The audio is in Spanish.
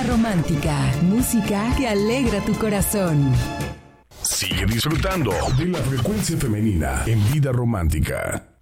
Vida Romántica, música que alegra tu corazón. Sigue disfrutando de la frecuencia femenina en Vida Romántica.